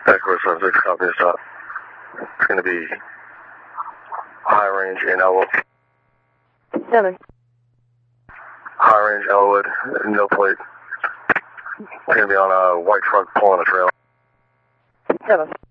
Echo 76, copy the stop. It's going to be high range in Elwood. 7. High range Elwood, no plate. It's going to be on a white truck pulling a trailer. 7.